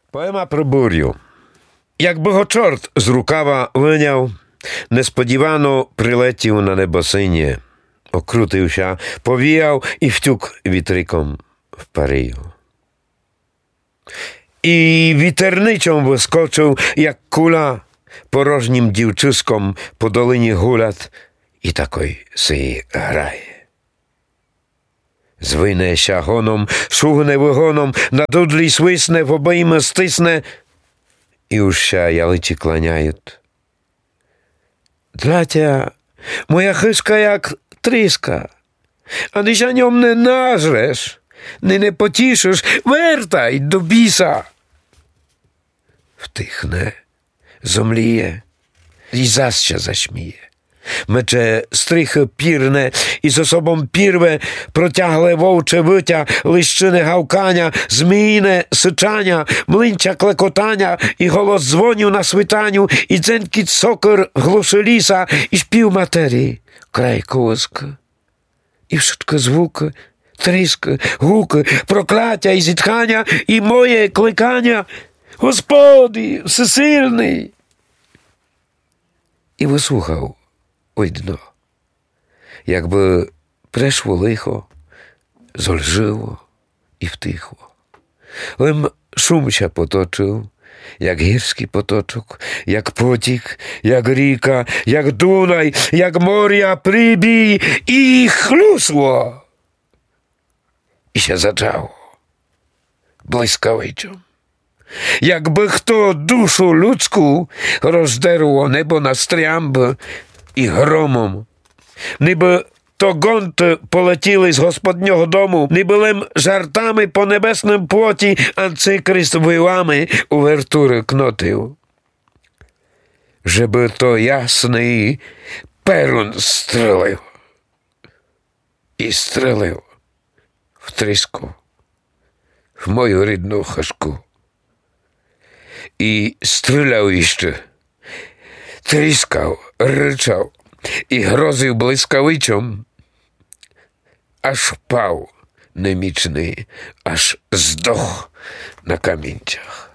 Poema про бурю. Якби го чорт з рукава виняв, несподівано прилетів на небосинє, окрутився, повіяв і втюк вітриком в парію. І вітерничом вискочив, як куля, порожнім дівчиськом по долині гулять, і такой си грає. Звине гоном, шугне вигоном, на дудлі свисне, в обойми стисне, і уща яличі кланяють. Длатя, моя хишка як тріска, а ти ж ньом не нажреш, не потішиш, вертай до біса. Втихне, зомліє і заще зашміє. Мече стрихи пірне і з собом пірве, протягле вовче виття, лищине гавкання, зміїне сичання, млинча клекотання, і голос дзвонів на свитанню, і дзенькіт сокир глуши ліса, і шпів матерії, край колиски. І všetky звуки, тріски, гуки, прокляття і зітхання, і моє кликання: Господи, всесильний! І вислухав ой дно, якби прийшло лихо, зольжило і втихло. Лим шумся поточив, як гірський поточок, як потік, як ріка, як Дунай, як моря прибій, і хлюсло. І ще зачало блискавичом. Якби хто душу людську роздерло небо на стрямби і громом, ніби то гонти полетіли з господнього дому, нібилим жартами по небесним плоті Антикрист вилами увертури кнотив. Жеби то ясний перун стрелив. І стрелив в тріску, в мою рідну хашку. І стріляв іще, тріскав, ричав і грозив блискавичом, аж впав немічний, аж здох на камінцях.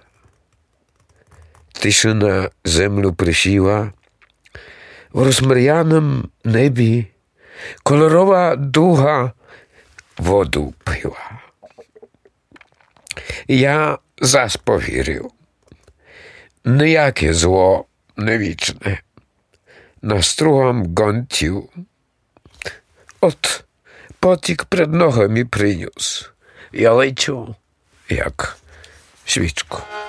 Тишина землю присіла, в розмріяному небі кольорова дуга воду пила. Я зас повірив, ніяке зло не вічне, на стругам гонтів. От потік пред ногами приніс, я лечу, як свічку.